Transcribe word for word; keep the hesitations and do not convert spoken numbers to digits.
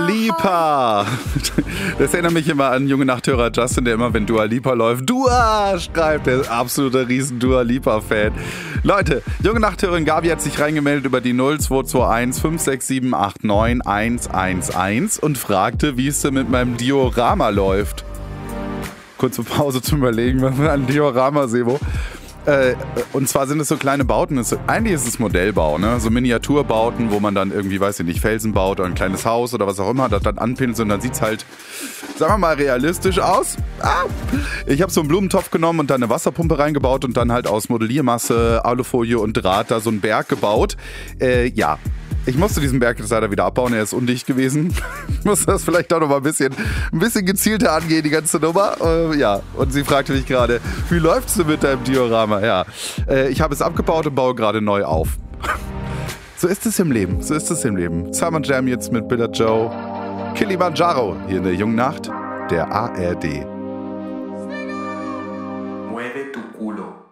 Lipa. Das erinnert mich immer an junge Nachthörer Justin, der immer, wenn Dua Lipa läuft, Dua schreibt. Der ist absoluter riesen Dua Lipa-Fan. Leute, junge Nachthörerin Gabi hat sich reingemeldet über die null zwei zwei eins fünf sechs sieben acht neun eins eins eins und fragte, wie es denn mit meinem Diorama läuft. Kurze Pause zum Überlegen, was für ein Diorama, Sebo. Äh, und zwar sind es so kleine Bauten, es, eigentlich ist es Modellbau, ne? So Miniaturbauten, wo man dann irgendwie, weiß ich nicht, Felsen baut oder ein kleines Haus oder was auch immer, das dann anpinselt und dann sieht es halt, sagen wir mal, realistisch aus. Ah. Ich habe so einen Blumentopf genommen und dann eine Wasserpumpe reingebaut und dann halt aus Modelliermasse, Alufolie und Draht da so einen Berg gebaut. Äh, ja. Ich musste diesen Berg jetzt leider wieder abbauen, er ist undicht gewesen. Ich muss das vielleicht auch noch mal ein bisschen, ein bisschen gezielter angehen, die ganze Nummer. Äh, ja, und sie fragte mich gerade, wie läuft's denn mit deinem Diorama? Ja, äh, ich habe es abgebaut und baue gerade neu auf. So ist es im Leben, so ist es im Leben. Summer Jam jetzt mit Bill und Joe. Kilimanjaro hier in der jungen Nacht der A R D. Mueve tu culo.